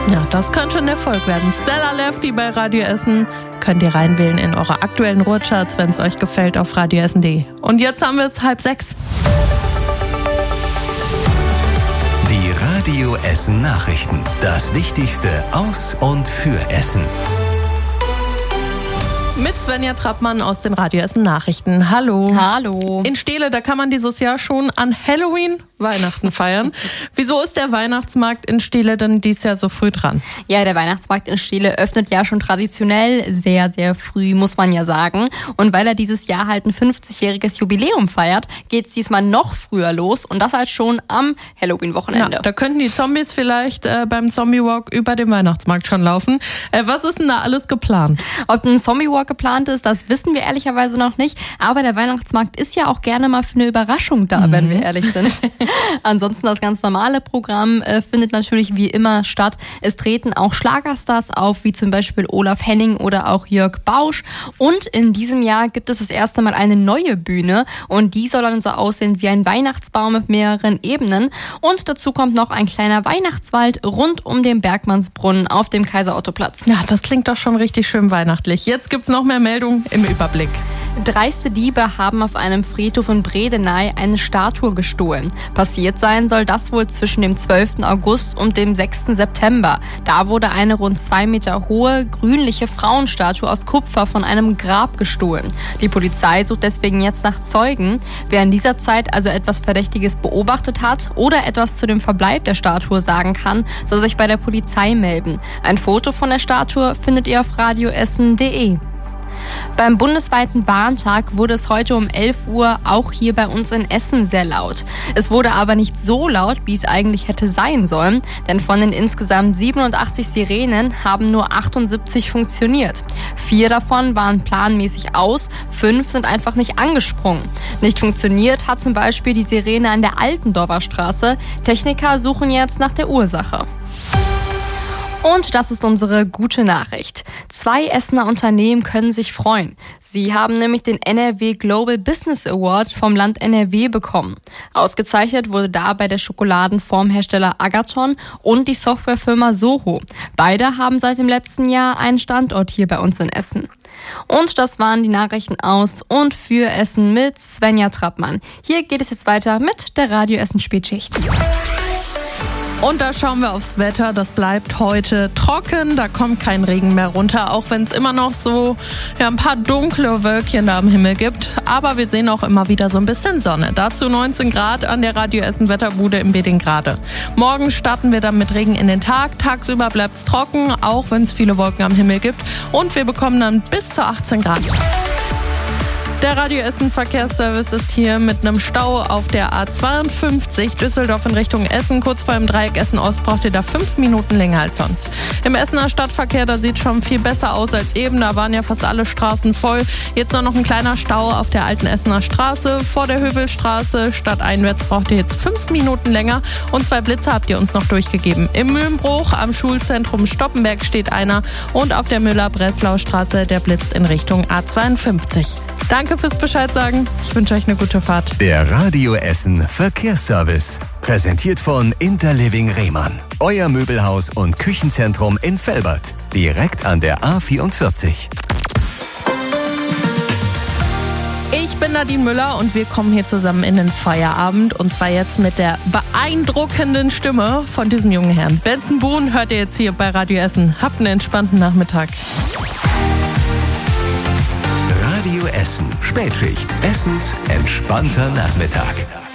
Ja, das könnte ein Erfolg werden. Stella Lefty bei Radio Essen. Könnt ihr reinwählen in eure aktuellen Ruhrcharts, wenn es euch gefällt, auf radioessen.de. Und jetzt haben wir es 5:30. Die Radio Essen Nachrichten. Das Wichtigste aus und für Essen. Mit Svenja Trappmann aus den Radio Essen Nachrichten. Hallo. Hallo. In Steele, da kann man dieses Jahr schon an Halloween Weihnachten feiern. Wieso ist der Weihnachtsmarkt in Steele denn dieses Jahr so früh dran? Ja, der Weihnachtsmarkt in Steele öffnet ja schon traditionell sehr, sehr früh, muss man ja sagen. Und weil er dieses Jahr halt ein 50-jähriges Jubiläum feiert, geht es diesmal noch früher los und das halt schon am Halloween-Wochenende. Ja, da könnten die Zombies vielleicht beim Zombie-Walk über den Weihnachtsmarkt schon laufen. Was ist denn da alles geplant? Ob ein Zombie-Walk geplant ist, das wissen wir ehrlicherweise noch nicht. Aber der Weihnachtsmarkt ist ja auch gerne mal für eine Überraschung da, wenn wir ehrlich sind. Ansonsten das ganz normale Programm findet natürlich wie immer statt. Es treten auch Schlagerstars auf, wie zum Beispiel Olaf Henning oder auch Jörg Bausch. Und in diesem Jahr gibt es das erste Mal eine neue Bühne und die soll dann so aussehen wie ein Weihnachtsbaum mit mehreren Ebenen. Und dazu kommt noch ein kleiner Weihnachtswald rund um den Bergmannsbrunnen auf dem Kaiser-Otto-Platz. Ja, das klingt doch schon richtig schön weihnachtlich. Jetzt gibt's noch mehr Meldungen im Überblick. Dreiste Diebe haben auf einem Friedhof in Bredeney eine Statue gestohlen. Passiert sein soll das wohl zwischen dem 12. August und dem 6. September. Da wurde eine rund 2 Meter hohe, grünliche Frauenstatue aus Kupfer von einem Grab gestohlen. Die Polizei sucht deswegen jetzt nach Zeugen. Wer in dieser Zeit also etwas Verdächtiges beobachtet hat oder etwas zu dem Verbleib der Statue sagen kann, soll sich bei der Polizei melden. Ein Foto von der Statue findet ihr auf radioessen.de. Beim bundesweiten Warntag wurde es heute um 11 Uhr auch hier bei uns in Essen sehr laut. Es wurde aber nicht so laut, wie es eigentlich hätte sein sollen, denn von den insgesamt 87 Sirenen haben nur 78 funktioniert. 4 davon waren planmäßig aus, 5 sind einfach nicht angesprungen. Nicht funktioniert hat zum Beispiel die Sirene an der Altendorfer Straße. Techniker suchen jetzt nach der Ursache. Und das ist unsere gute Nachricht. 2 Essener Unternehmen können sich freuen. Sie haben nämlich den NRW Global Business Award vom Land NRW bekommen. Ausgezeichnet wurde dabei der Schokoladenformhersteller Agathon und die Softwarefirma Soho. Beide haben seit dem letzten Jahr einen Standort hier bei uns in Essen. Und das waren die Nachrichten aus und für Essen mit Svenja Trappmann. Hier geht es jetzt weiter mit der Radio Essen Spätschicht. Und da schauen wir aufs Wetter. Das bleibt heute trocken. Da kommt kein Regen mehr runter, auch wenn es immer noch so ein paar dunkle Wölkchen da am Himmel gibt. Aber wir sehen auch immer wieder so ein bisschen Sonne. Dazu 19 Grad an der Radio Essen Wetterbude in Bedingrade. Morgen starten wir dann mit Regen in den Tag. Tagsüber bleibt es trocken, auch wenn es viele Wolken am Himmel gibt. Und wir bekommen dann bis zu 18 Grad. Der Radio Essen Verkehrsservice ist hier mit einem Stau auf der A52 Düsseldorf in Richtung Essen. Kurz vor dem Dreieck Essen-Ost braucht ihr da 5 Minuten länger als sonst. Im Essener Stadtverkehr, da sieht schon viel besser aus als eben. Da waren ja fast alle Straßen voll. Jetzt nur noch ein kleiner Stau auf der alten Essener Straße. Vor der Hövelstraße stadteinwärts braucht ihr jetzt 5 Minuten länger. Und 2 Blitze habt ihr uns noch durchgegeben. Im Mühlenbruch am Schulzentrum Stoppenberg steht einer. Und auf der Müller-Breslau-Straße, der blitzt in Richtung A52. Danke fürs Bescheid sagen. Ich wünsche euch eine gute Fahrt. Der Radio Essen Verkehrsservice. Präsentiert von Interliving Rehmann. Euer Möbelhaus und Küchenzentrum in Velbert. Direkt an der A44. Ich bin Nadine Müller und wir kommen hier zusammen in den Feierabend. Und zwar jetzt mit der beeindruckenden Stimme von diesem jungen Herrn. Benson Boone hört ihr jetzt hier bei Radio Essen. Habt einen entspannten Nachmittag. Radio Essen Spätschicht. Essens entspannter Nachmittag.